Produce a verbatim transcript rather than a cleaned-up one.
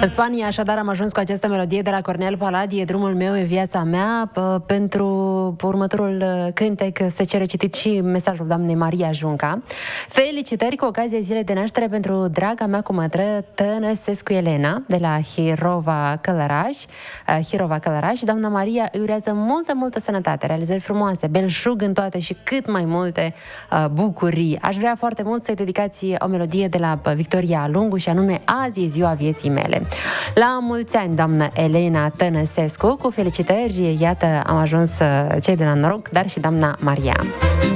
În Spania, așadar, am ajuns cu această melodie de la Cornel Paladie, Drumul meu în viața mea. Pentru următorul cântec se cere citit și mesajul doamnei Maria Junca. Felicitări cu ocazia zilei de naștere pentru draga mea cumătră Tănăsescu Elena, de la Hirova Călăraș. Hirova Călăraș. Doamna Maria îi urează multă, multă sănătate, realizări frumoase, belșug în toate și cât mai multe uh, bucurii. Aș vrea foarte mult să-i dedicați o melodie de la Victoria Lungu și anume Azi e ziua vieții mele. La mulți ani, doamnă Elena Tănăsescu, cu felicitări, iată, am ajuns cei de la noroc, dar și doamna Maria.